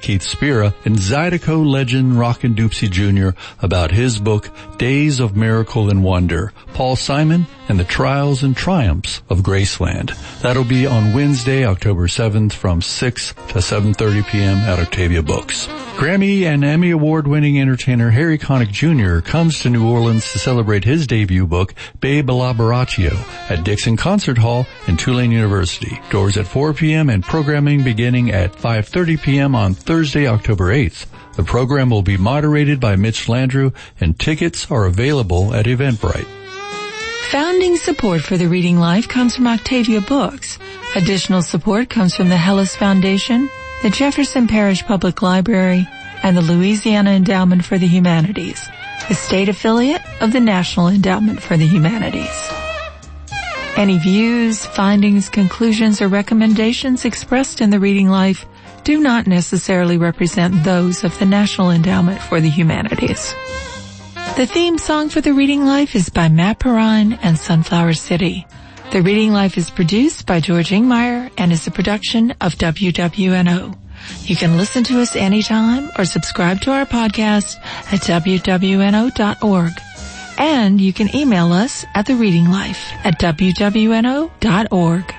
Keith Spira, and Zydeco legend Rockin' Doopsie Jr. about his book, Days of Miracle and Wonder, Paul Simon and the Trials and Triumphs of Graceland. That'll be on Wednesday, October 7th from 6 to 7:30 p.m. at Octavia Books. Grammy and Emmy Award-winning entertainer Harry Connick Jr. comes to New Orleans to celebrate his debut book, Babe Laboraccio, at Dixon Concert Hall in Tulane University. Doors at 4 p.m. and programming beginning at 5:30 p.m. on Thursday, October 8th. The program will be moderated by Mitch Landrew, and tickets are available at Eventbrite. Founding support for the Reading Life comes from Octavia Books. Additional support comes from the Hellis Foundation, the Jefferson Parish Public Library, and the Louisiana Endowment for the Humanities, the state affiliate of the National Endowment for the Humanities. Any views, findings, conclusions, or recommendations expressed in the Reading Life do not necessarily represent those of the National Endowment for the Humanities. The theme song for the Reading Life is by Matt Perrine and Sunflower City. The Reading Life is produced by George Ingmeyer and is a production of WWNO. You can listen to us anytime or subscribe to our podcast at WWNO.org. And you can email us at thereadinglife@WWNO.org.